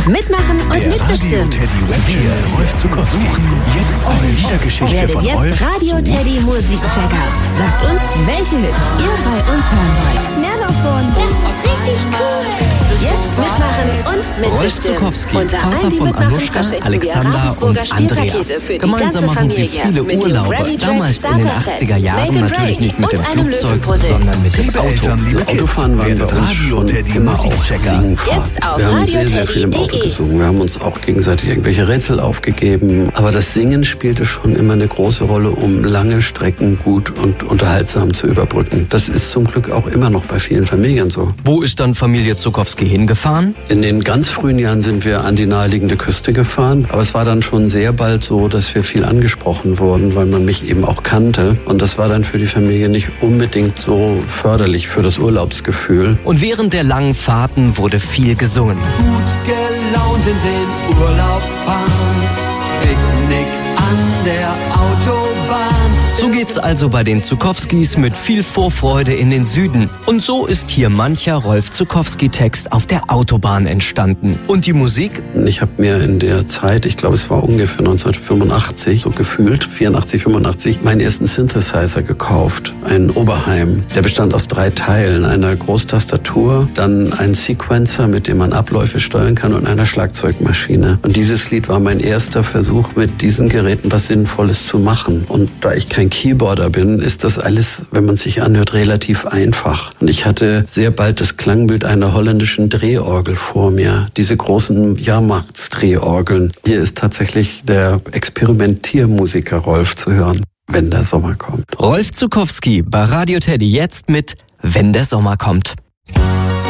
Mitmachen und mitbestimmen. Wir, Rolf Zuckowski, suchen jetzt eine Liedergeschichte Werdet von jetzt Rolf Radio Teddy Musikchecker. Sagt uns, welche Hits ihr bei uns hören wollt. Mehr davon. Das ist richtig cool. Jetzt mitmachen und Rolf mitbestimmen. Zuckowski, Unter Vater allen, die von mitmachen, Anuschka, verschenken wir Alexander Ravensburger und Andreas. Spielpakete für die Gemeinsam ganze machen sie Familie. viele Mit dem Urlaube. Gravy Track Damals in den Starter Set, 80er Jahren Make and natürlich Break nicht mit dem und einem Flugzeug, Löwenpuzzle. sondern mit dem Liebe Auto. Eltern, liebe Kids, Autofahren waren bei uns Radio schon Teddy immer auch Musikchecker. Singfahrt. Jetzt auf Wir haben sehr, sehr viel im Auto radioteddy.de. gesungen. Wir haben uns auch gegenseitig irgendwelche Rätsel aufgegeben. Aber das Singen spielte schon immer eine große Rolle, um lange Strecken gut und unterhaltsam zu überbrücken. Das ist zum Glück auch immer noch bei vielen Familien so. Wo ist dann Familie Zuckowski hingefahren? In den ganz frühen Jahren sind wir an die naheliegende Küste gefahren. Aber es war dann schon sehr bald so, dass wir viel angesprochen wurden, weil man mich eben auch kannte. Und das war dann für die Familie nicht unbedingt so förderlich für das Urlaubsgefühl. Und während der langen Fahrten wurde viel gesungen. Gut gelaunt in den Urlaub fahren, Picknick an der Autobahn. So geht's also bei den Zuckowskis mit viel Vorfreude in den Süden. Und so ist hier mancher Rolf Zuckowski-Text auf der Autobahn entstanden. Und die Musik? Ich habe mir in der Zeit, ich glaube es war ungefähr 1985, so gefühlt, 84, 85, meinen ersten Synthesizer gekauft. Einen Oberheim. Der bestand aus 3 Teilen. Einer Großtastatur, dann ein Sequencer, mit dem man Abläufe steuern kann und einer Schlagzeugmaschine. Und dieses Lied war mein erster Versuch, mit diesen Geräten was Sinnvolles zu machen. Und da ich kein Keyboarder bin, ist das alles, wenn man sich anhört, relativ einfach. Und ich hatte sehr bald das Klangbild einer holländischen Drehorgel vor mir. Diese großen Jahrmarktsdrehorgeln. Hier ist tatsächlich der Experimentiermusiker Rolf zu hören, wenn der Sommer kommt. Rolf Zuckowski bei Radio Teddy jetzt mit Wenn der Sommer kommt.